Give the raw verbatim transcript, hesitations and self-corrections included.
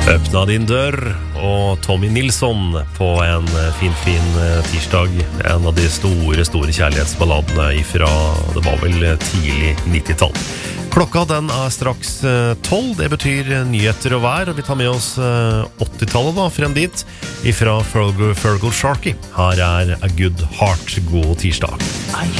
Öppna din dør og Tommy Nilsson på en fin, fin tirsdag. En av de store, store kjærlighetsballadene ifra, det var vel tidlig nittitall. Klokka den er straks tolv, det betyr nyheter og vær, og vi tar med oss åttitallet da, frem dit, ifra Fergal Sharkey. Her er A Good Heart, god tirsdag.